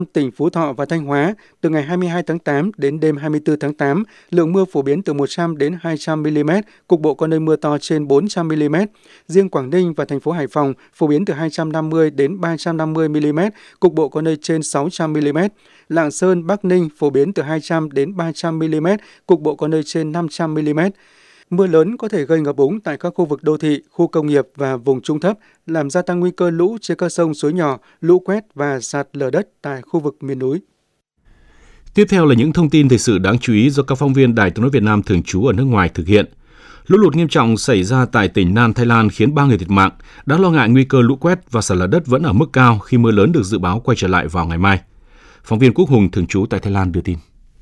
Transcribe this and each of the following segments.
Tỉnh Phú Thọ và Thanh Hóa, từ ngày 22 tháng 8 đến đêm 24 tháng 8, lượng mưa phổ biến từ 100 đến 200 mm, cục bộ có nơi mưa to trên 400 mm. Riêng Quảng Ninh và thành phố Hải Phòng phổ biến từ 250 đến 350 mm, cục bộ có nơi trên 600 mm. Lạng Sơn, Bắc Ninh phổ biến từ 200 đến 300 mm, cục bộ có nơi trên 500 mm. Mưa lớn có thể gây ngập úng tại các khu vực đô thị, khu công nghiệp và vùng trũng thấp, làm gia tăng nguy cơ lũ trên các sông suối nhỏ, lũ quét và sạt lở đất tại khu vực miền núi. Tiếp theo là những thông tin thời sự đáng chú ý do các phóng viên Đài Tiếng nói Việt Nam thường trú ở nước ngoài thực hiện. Lũ lụt nghiêm trọng xảy ra tại tỉnh Nan, Thái Lan khiến 3 người thiệt mạng. Đáng lo ngại nguy cơ lũ quét và sạt lở đất vẫn ở mức cao khi mưa lớn được dự báo quay trở lại vào ngày mai. Phóng viên Quốc Hùng thường trú tại Thái Lan đưa tin.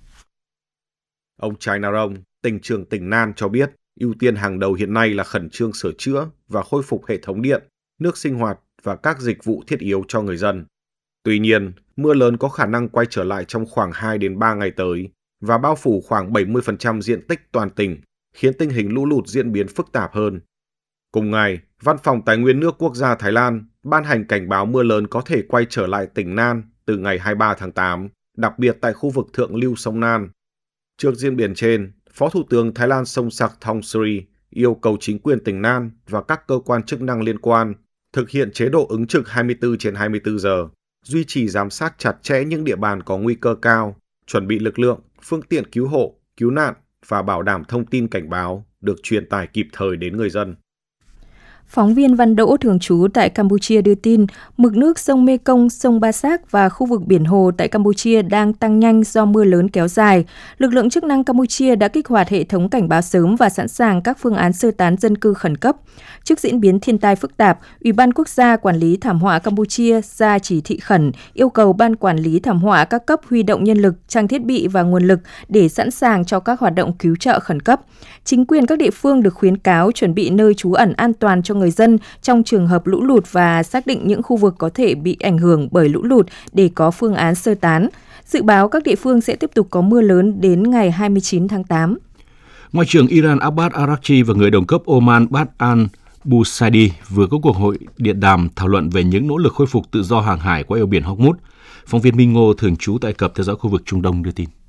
Ông Chai Narong, tỉnh trưởng tỉnh Nan cho biết, ưu tiên hàng đầu hiện nay là khẩn trương sửa chữa và khôi phục hệ thống điện, nước sinh hoạt và các dịch vụ thiết yếu cho người dân. Tuy nhiên, mưa lớn có khả năng quay trở lại trong khoảng 2 đến 3 ngày tới và bao phủ khoảng 70% diện tích toàn tỉnh, khiến tình hình lũ lụt diễn biến phức tạp hơn. Cùng ngày, Văn phòng Tài nguyên nước quốc gia Thái Lan ban hành cảnh báo mưa lớn có thể quay trở lại tỉnh Nan từ ngày 23 tháng 8, đặc biệt tại khu vực thượng lưu sông Nan. Trước diễn biến trên, Phó Thủ tướng Thái Lan Somsak Thongchri yêu cầu chính quyền tỉnh Nan và các cơ quan chức năng liên quan thực hiện chế độ ứng trực 24/24 giờ, duy trì giám sát chặt chẽ những địa bàn có nguy cơ cao, chuẩn bị lực lượng, phương tiện cứu hộ, cứu nạn và bảo đảm thông tin cảnh báo được truyền tải kịp thời đến người dân. Phóng viên Văn Đỗ thường trú tại Campuchia đưa tin, mực nước sông Mekong, sông Ba Sac và khu vực biển Hồ tại Campuchia đang tăng nhanh do mưa lớn kéo dài. Lực lượng chức năng Campuchia đã kích hoạt hệ thống cảnh báo sớm và sẵn sàng các phương án sơ tán dân cư khẩn cấp. Trước diễn biến thiên tai phức tạp, Ủy ban Quốc gia Quản lý Thảm họa Campuchia ra chỉ thị khẩn yêu cầu Ban Quản lý Thảm họa các cấp huy động nhân lực, trang thiết bị và nguồn lực để sẵn sàng cho các hoạt động cứu trợ khẩn cấp. Chính quyền các địa phương được khuyến cáo chuẩn bị nơi trú ẩn an toàn cho người dân trong trường hợp lũ lụt và xác định những khu vực có thể bị ảnh hưởng bởi lũ lụt để có phương án sơ tán. Dự báo các địa phương sẽ tiếp tục có mưa lớn đến ngày 29 tháng 8. Ngoại trưởng Iran Abbas Araghchi và người đồng cấp Oman Bad al-Busaidi vừa có cuộc hội điện đàm thảo luận về những nỗ lực khôi phục tự do hàng hải qua eo biển Hormuz. Phóng viên Minh Ngô thường trú tại Ai Cập theo dõi khu vực Trung Đông đưa tin.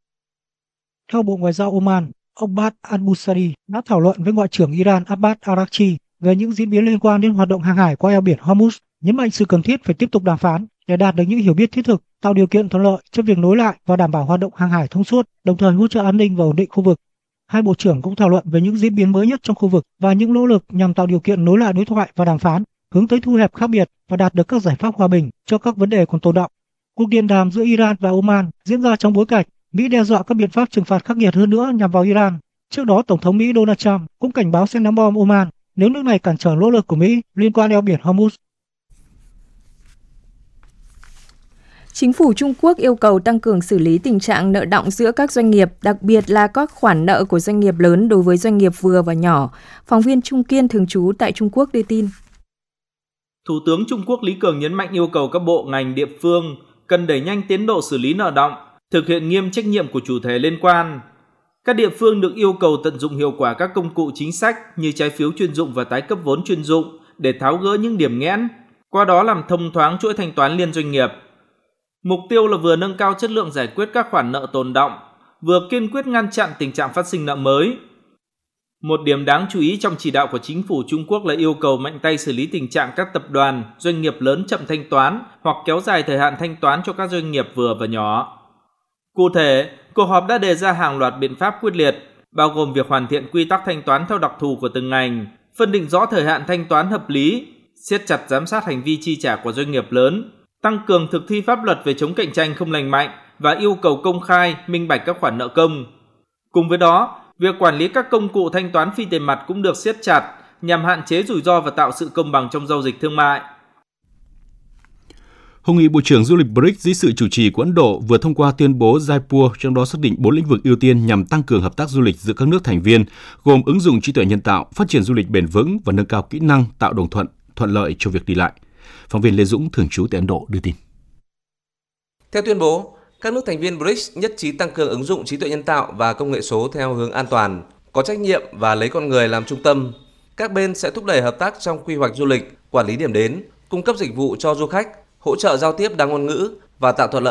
Theo Bộ Ngoại giao Oman, ông Bad al-Busaidi đã thảo luận với Ngoại trưởng Iran Abbas Araghchi về những diễn biến liên quan đến hoạt động hàng hải qua eo biển Hormuz, nhấn mạnh sự cần thiết phải tiếp tục đàm phán để đạt được những hiểu biết thiết thực, tạo điều kiện thuận lợi cho việc nối lại và đảm bảo hoạt động hàng hải thông suốt, đồng thời hỗ trợ an ninh và ổn định khu vực. Hai bộ trưởng cũng thảo luận về những diễn biến mới nhất trong khu vực và những nỗ lực nhằm tạo điều kiện nối lại đối thoại và đàm phán, hướng tới thu hẹp khác biệt và đạt được các giải pháp hòa bình cho các vấn đề còn tồn đọng. Cuộc điện đàm giữa Iran và Oman diễn ra trong bối cảnh Mỹ đe dọa các biện pháp trừng phạt khắc nghiệt hơn nữa nhằm vào Iran. Trước đó, Tổng thống Mỹ Donald Trump cũng cảnh báo sẽ ném bom Oman nếu nước này cản trở nỗ lực của Mỹ liên quan eo biển Hormuz. Chính phủ Trung Quốc yêu cầu tăng cường xử lý tình trạng nợ đọng giữa các doanh nghiệp, đặc biệt là các khoản nợ của doanh nghiệp lớn đối với doanh nghiệp vừa và nhỏ. Phóng viên Trung Kiên thường trú tại Trung Quốc đưa tin. Thủ tướng Trung Quốc Lý Cường nhấn mạnh yêu cầu các bộ ngành địa phương cần đẩy nhanh tiến độ xử lý nợ đọng, thực hiện nghiêm trách nhiệm của chủ thể liên quan. Các địa phương được yêu cầu tận dụng hiệu quả các công cụ chính sách như trái phiếu chuyên dụng và tái cấp vốn chuyên dụng để tháo gỡ những điểm nghẽn, qua đó làm thông thoáng chuỗi thanh toán liên doanh nghiệp. Mục tiêu là vừa nâng cao chất lượng giải quyết các khoản nợ tồn đọng, vừa kiên quyết ngăn chặn tình trạng phát sinh nợ mới. Một điểm đáng chú ý trong chỉ đạo của chính phủ Trung Quốc là yêu cầu mạnh tay xử lý tình trạng các tập đoàn, doanh nghiệp lớn chậm thanh toán hoặc kéo dài thời hạn thanh toán cho các doanh nghiệp vừa và nhỏ. Cụ thể, cuộc họp đã đề ra hàng loạt biện pháp quyết liệt, bao gồm việc hoàn thiện quy tắc thanh toán theo đặc thù của từng ngành, phân định rõ thời hạn thanh toán hợp lý, siết chặt giám sát hành vi chi trả của doanh nghiệp lớn, tăng cường thực thi pháp luật về chống cạnh tranh không lành mạnh và yêu cầu công khai, minh bạch các khoản nợ công. Cùng với đó, việc quản lý các công cụ thanh toán phi tiền mặt cũng được siết chặt nhằm hạn chế rủi ro và tạo sự công bằng trong giao dịch thương mại. Hội nghị Bộ trưởng Du lịch BRICS dưới sự chủ trì của Ấn Độ vừa thông qua tuyên bố Jaipur, trong đó xác định 4 lĩnh vực ưu tiên nhằm tăng cường hợp tác du lịch giữa các nước thành viên, gồm ứng dụng trí tuệ nhân tạo, phát triển du lịch bền vững và nâng cao kỹ năng tạo đồng thuận lợi cho việc đi lại. Phóng viên Lê Dũng thường trú tại Ấn Độ đưa tin. Theo tuyên bố, các nước thành viên BRICS nhất trí tăng cường ứng dụng trí tuệ nhân tạo và công nghệ số theo hướng an toàn, có trách nhiệm và lấy con người làm trung tâm. Các bên sẽ thúc đẩy hợp tác trong quy hoạch du lịch, quản lý điểm đến, cung cấp dịch vụ cho du khách, hỗ trợ giao tiếp đa ngôn ngữ và tạo thuận lợi